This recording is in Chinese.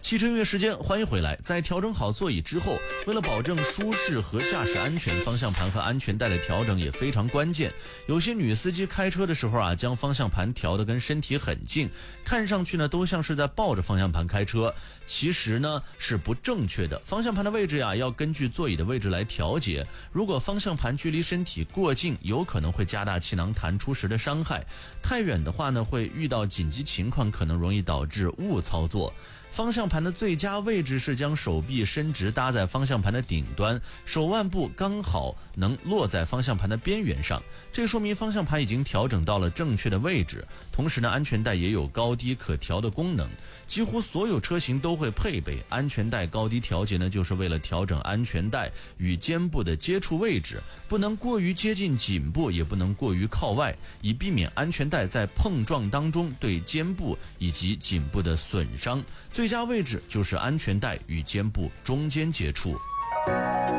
汽车音乐时间，欢迎回来。在调整好座椅之后，为了保证舒适和驾驶安全，方向盘和安全带的调整也非常关键。有些女司机开车的时候将方向盘调得跟身体很近，看上去呢都像是在抱着方向盘开车，其实呢是不正确的。方向盘的位置要根据座椅的位置来调节。如果方向盘距离身体过近，有可能会加大气囊弹出时的伤害；太远的话呢，会遇到紧急情况，可能容易导致误操作。方向盘的最佳位置是将手臂伸直搭在方向盘的顶端，手腕部刚好能落在方向盘的边缘上，这说明方向盘已经调整到了正确的位置。同时呢，安全带也有高低可调的功能，几乎所有车型都会配备安全带高低调节呢，就是为了调整安全带与肩部的接触位置，不能过于接近颈部，也不能过于靠外，以避免安全带在碰撞当中对肩部以及颈部的损伤。最佳位置就是安全带与肩部中间接触。